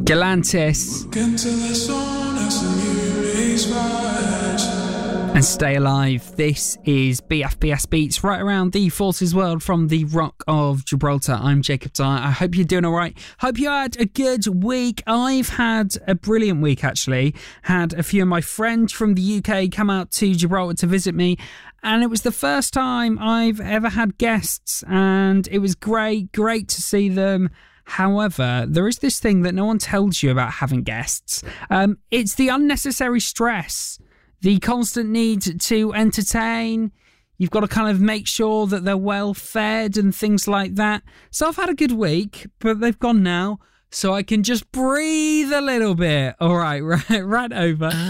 Galantis and Stay Alive. This is BFBS Beats, right around the Forces World from the Rock of Gibraltar. I'm Jacob Dyer. I hope you're doing all right. Hope you had a good week. I've had a brilliant week, actually. Had a few of my friends from the UK come out to Gibraltar to visit me, and it was the first time I've ever had guests, and it was great to see them. However, there is this thing that no one tells you about having guests. It's the unnecessary stress, the constant need to entertain. You've got to kind of make sure that they're well fed and things like that. So I've had a good week, but they've gone now, so I can just breathe a little bit. All right, right over.